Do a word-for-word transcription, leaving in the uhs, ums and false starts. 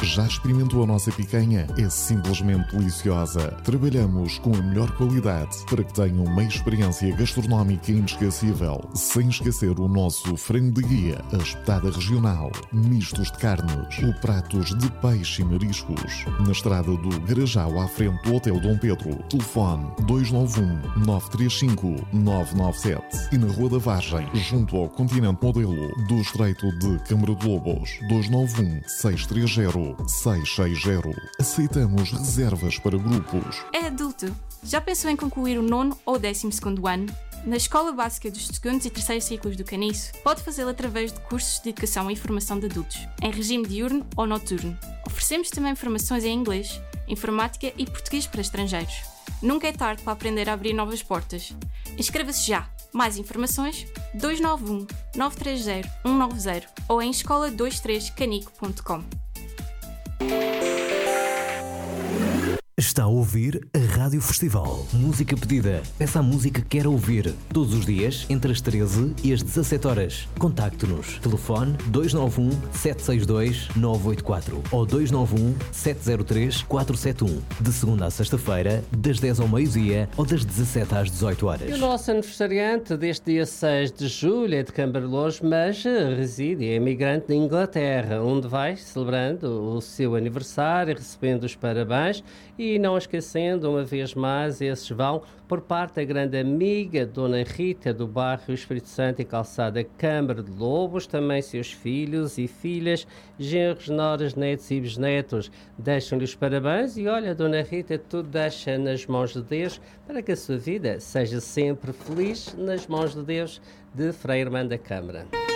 Já experimentou a nossa picanha? É simplesmente deliciosa. Trabalhamos com a melhor qualidade para que tenham uma experiência gastronómica inesquecível, sem esquecer o nosso frango de guia, a espetada regional, mistos de carnes, ou pratos de peixe e mariscos. Na estrada do Garajal, à frente do Hotel Dom Pedro. Telefone dois nove um, nove três cinco, nove nove sete. E na Rua da Vargem, junto ao Continente Modelo do Estreito de Câmara de Lobos. dois nove um, seis três zero, seis seis zero. Aceitamos reservas para grupos. É adulto. Já pensou em concluir o nono ou décimo segundo ano? Na Escola Básica dos segundos e terceiros ciclos do Caniço, pode fazê-lo através de cursos de educação e formação de adultos, em regime diurno ou noturno. Oferecemos também formações em inglês, informática e português para estrangeiros. Nunca é tarde para aprender a abrir novas portas. Inscreva-se já! Mais informações dois nove um, nove três zero, um nove zero ou em escola vinte e três canico ponto com. Está a ouvir a Rádio Festival. Música pedida. Peça a música que quer ouvir. Todos os dias, entre as treze e as dezassete horas. Contacte-nos. Telefone dois nove um, sete seis dois, nove oito quatro ou dois nove um, sete zero três, quatro sete um. De segunda a sexta-feira, das dez ao meio-dia ou das dezassete às dezoito horas. E o nosso aniversariante deste dia seis de julho é de Cambarelhos, mas reside, é imigrante na Inglaterra, onde vai celebrando o seu aniversário, recebendo os parabéns. E não esquecendo, uma vez mais, esses vão por parte da grande amiga Dona Rita do bairro Espírito Santo e Calçada Câmara de Lobos, também seus filhos e filhas, genros, noras, netos e bisnetos. Deixam-lhe os parabéns e olha, Dona Rita, tudo deixa nas mãos de Deus para que a sua vida seja sempre feliz nas mãos de Deus, de Frei Irmã da Câmara.